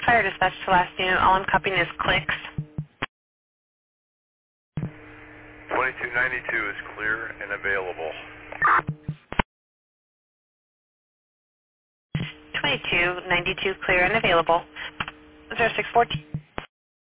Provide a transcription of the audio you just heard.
Fire dispatch to last unit. All I'm copying is clicks. 2292 is clear and available. 2292 clear and available. 0614.